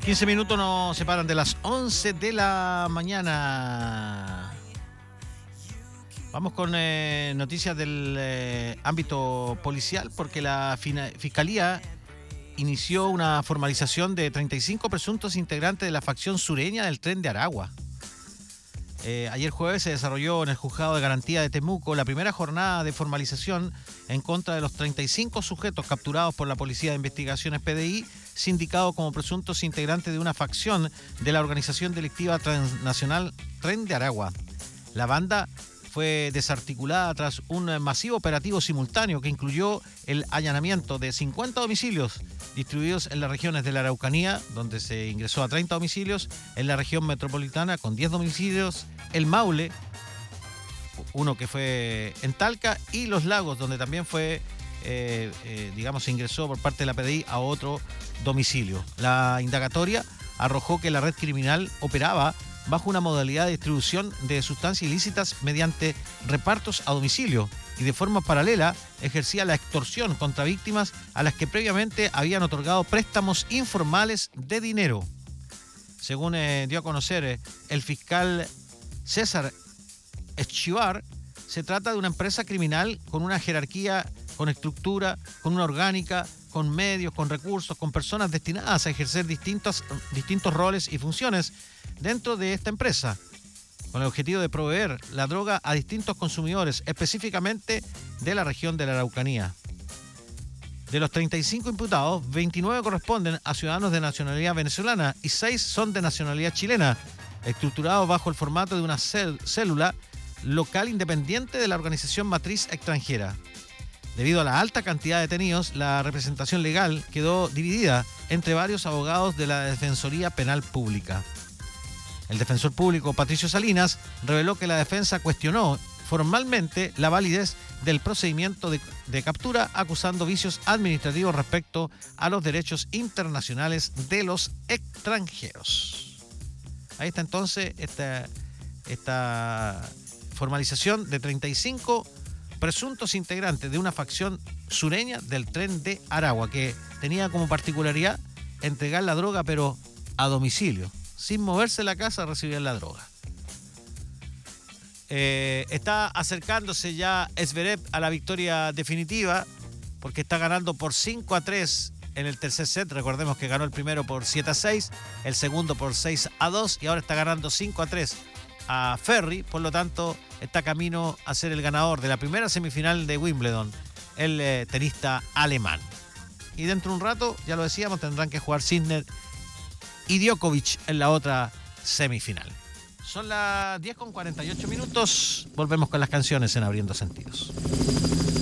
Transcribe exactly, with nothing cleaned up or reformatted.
quince minutos nos separan de las once de la mañana. Vamos con eh, noticias del eh, ámbito policial, porque la fina- Fiscalía inició una formalización de treinta y cinco presuntos integrantes de la facción sureña del Tren de Aragua. Eh, ayer jueves se desarrolló en el Juzgado de Garantía de Temuco la primera jornada de formalización en contra de los treinta y cinco sujetos capturados por la Policía de Investigaciones P D I, sindicados como presuntos integrantes de una facción de la organización delictiva transnacional Tren de Aragua. La banda fue desarticulada tras un masivo operativo simultáneo que incluyó el allanamiento de cincuenta domicilios distribuidos en las regiones de la Araucanía, donde se ingresó a treinta domicilios, en la región metropolitana con diez domicilios, el Maule, uno que fue en Talca, y Los Lagos, donde también fue, eh, eh, digamos, se ingresó por parte de la P D I a otro domicilio. La indagatoria arrojó que la red criminal operaba bajo una modalidad de distribución de sustancias ilícitas mediante repartos a domicilio y de forma paralela ejercía la extorsión contra víctimas a las que previamente habían otorgado préstamos informales de dinero. Según eh, dio a conocer eh, el fiscal César Eschivar, se trata de una empresa criminal con una jerarquía, con estructura, con una orgánica, con medios, con recursos, con personas destinadas a ejercer distintos, distintos roles y funciones dentro de esta empresa, con el objetivo de proveer la droga a distintos consumidores, específicamente de la región de la Araucanía. De los treinta y cinco imputados, veintinueve corresponden a ciudadanos de nacionalidad venezolana y seis son de nacionalidad chilena, estructurados bajo el formato de una cel- célula local independiente de la organización matriz extranjera. Debido a la alta cantidad de detenidos, la representación legal quedó dividida entre varios abogados de la Defensoría Penal Pública. El defensor público Patricio Salinas reveló que la defensa cuestionó formalmente la validez del procedimiento de, de captura, acusando vicios administrativos respecto a los derechos internacionales de los extranjeros. Ahí está entonces esta, esta formalización de treinta y cinco presuntos integrantes de una facción sureña del Tren de Aragua, que tenía como particularidad entregar la droga, pero a domicilio. Sin moverse la casa, recibían la droga. Eh, está acercándose ya Zverev a la victoria definitiva, porque está ganando por cinco a tres en el tercer set. Recordemos que ganó el primero por siete a seis, el segundo por seis a dos, y ahora está ganando cinco a tres a Ferry. Por lo tanto, está camino a ser el ganador de la primera semifinal de Wimbledon, el eh, tenista alemán. Y dentro de un rato, ya lo decíamos, tendrán que jugar Sinner y Djokovic en la otra semifinal. Son las diez con cuarenta y ocho minutos. Volvemos con las canciones en Abriendo Sentidos.